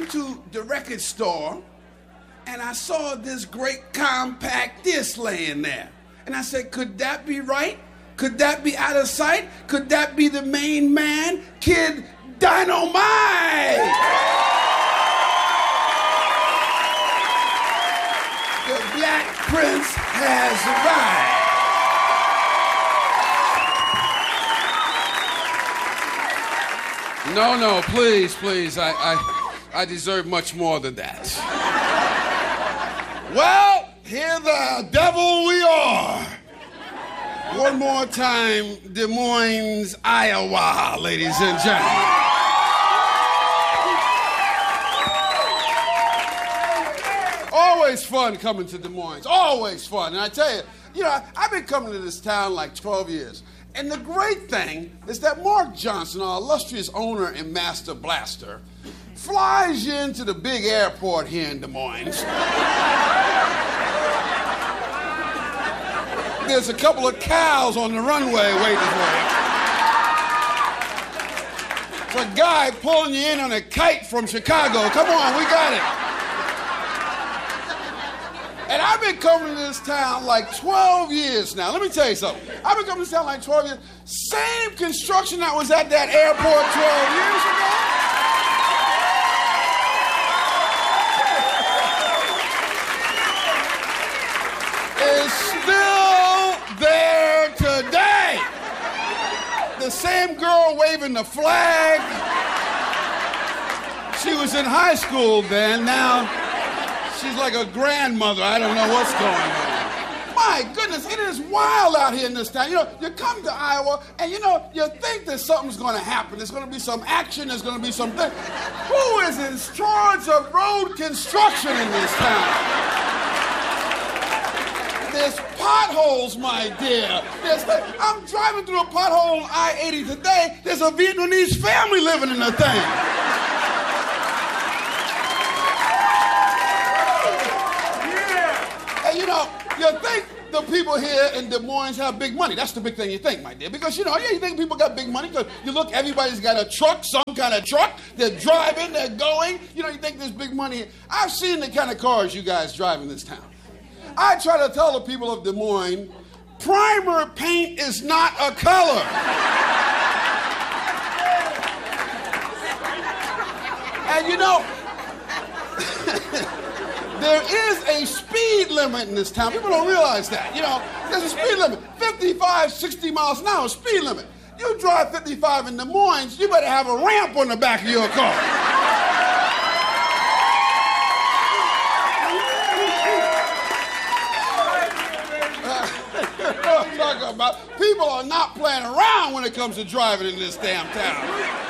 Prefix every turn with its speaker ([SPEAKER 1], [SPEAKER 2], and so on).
[SPEAKER 1] went to the record store and I saw this great compact disc laying there. And I said, could that be right? Could that be Out of Sight? Could that be the main man, Kid Dynamite? The Black Prince has arrived. No, please. I deserve much more than that. Well, here the devil we are. One more time, Des Moines, Iowa, ladies and gentlemen. Always fun coming to Des Moines, always fun. And I tell you, I've been coming to this town like 12 years. And the great thing is that Mark Johnson, our illustrious owner and master blaster, flies you into the big airport here in Des Moines. There's a couple of cows on the runway waiting for you. There's a guy pulling you in on a kite from Chicago. Come on, we got it. And I've been coming to this town like 12 years now. Let me tell you something. I've been coming to this town like 12 years. Same construction that was at that airport 12 years ago. Is still there today. The same girl waving the flag. She was in high school then. Now she's like a grandmother. I don't know what's going on. My goodness, it is wild out here in this town. You come to Iowa and you think that something's going to happen. There's going to be some action. There's going to be something. Who is in charge of road construction in this town? There's potholes, my dear. I'm driving through a pothole on I-80 today. There's a Vietnamese family living in the thing. And you think the people here in Des Moines have big money. That's the big thing you think, my dear. Because, you think people got big money because you look, everybody's got a truck, some kind of truck. They're driving, they're going. You think there's big money. I've seen the kind of cars you guys drive in this town. I try to tell the people of Des Moines, primer paint is not a color. And there is a speed limit in this town. People don't realize that. There's a speed limit. 55, 60 miles an hour speed limit. You drive 55 in Des Moines, you better have a ramp on the back of your car. People are not playing around when it comes to driving in this damn town.